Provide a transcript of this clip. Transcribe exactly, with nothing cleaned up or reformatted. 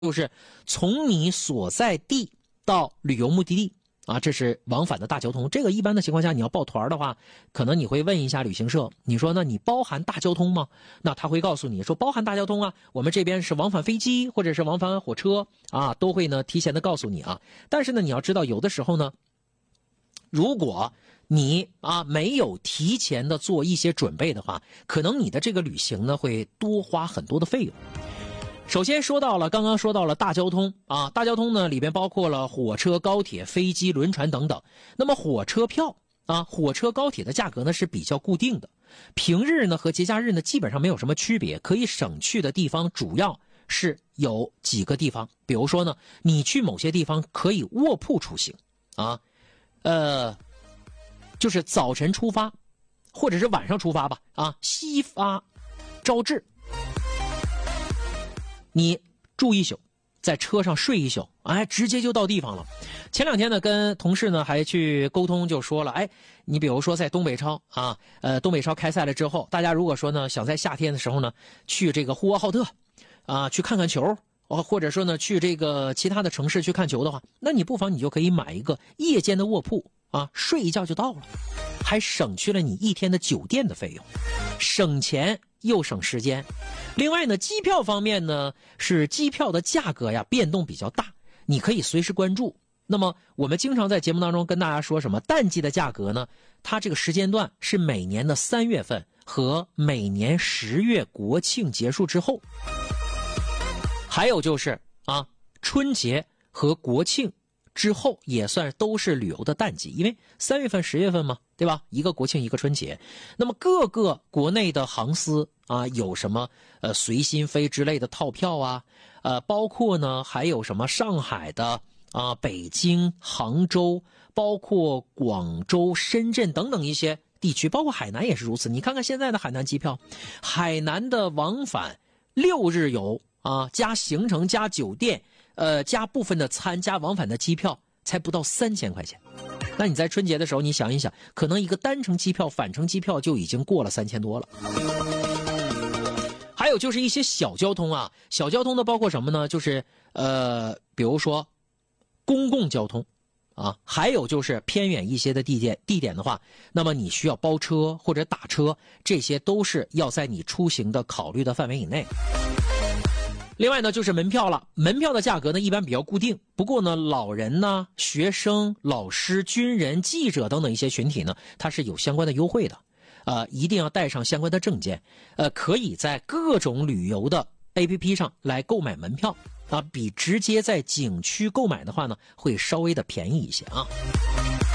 就是从你所在地到旅游目的地啊，这是往返的大交通。这个一般的情况下，你要报团的话，可能你会问一下旅行社，你说那你包含大交通吗？那他会告诉你说包含大交通啊，我们这边是往返飞机或者是往返火车啊，都会呢提前的告诉你啊。但是呢，你要知道有的时候呢，如果你啊没有提前的做一些准备的话，可能你的这个旅行呢会多花很多的费用。首先说到了，刚刚说到了大交通啊，大交通呢里边包括了火车、高铁、飞机、轮船等等。那么火车票啊，火车、高铁的价格呢是比较固定的，平日呢和节假日呢基本上没有什么区别，可以省去的地方主要是有几个地方，比如说呢，你去某些地方可以卧铺出行啊，呃，就是早晨出发，或者是晚上出发吧啊，西发招致。你住一宿，在车上睡一宿，哎，直接就到地方了。前两天呢，跟同事呢还去沟通，就说了，哎，你比如说在东北超啊，呃，东北超开赛了之后，大家如果说呢想在夏天的时候呢去这个呼和浩特啊去看看球，或者说呢去这个其他的城市去看球的话，那你不妨你就可以买一个夜间的卧铺啊，睡一觉就到了，还省去了你一天的酒店的费用，省钱又省时间。另外呢，机票方面呢，是机票的价格呀变动比较大，你可以随时关注。那么我们经常在节目当中跟大家说什么淡季的价格呢，它这个时间段是每年的三月份和每年十月国庆结束之后。还有就是啊，春节和国庆之后也算都是旅游的淡季，因为三月份十月份嘛，对吧，一个国庆一个春节。那么各个国内的航司啊，有什么呃随心飞之类的套票啊，呃包括呢还有什么上海的啊、北京、杭州，包括广州、深圳等等一些地区，包括海南也是如此。你看看现在的海南机票，海南的往返六日游啊，加行程加酒店，呃，加部分的餐加往返的机票，才不到三千块钱。那你在春节的时候，你想一想，可能一个单程机票、返程机票就已经过了三千多了。还有就是一些小交通啊，小交通的包括什么呢？就是呃，比如说公共交通啊，还有就是偏远一些的地点地点的话，那么你需要包车或者打车，这些都是要在你出行的考虑的范围以内。另外呢，就是门票了。门票的价格呢，一般比较固定。不过呢，老人呢、学生、老师、军人、记者等等一些群体呢，它是有相关的优惠的。呃，一定要带上相关的证件。呃，可以在各种旅游的 A P P 上来购买门票啊，比直接在景区购买的话呢，会稍微的便宜一些啊。